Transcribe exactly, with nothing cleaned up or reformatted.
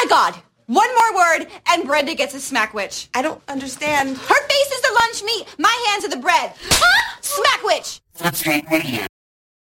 God. One more word, and Brenda gets a smackwitch. I don't understand. Her face is the lunch meat. My hands are the bread. Smackwitch. Substrate radio.